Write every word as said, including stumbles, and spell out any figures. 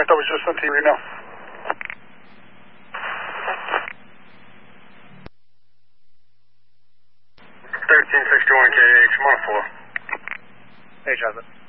that was just sent to you right now. thirteen sixty-one K H, I'm on a floor. Hey, Jonathan.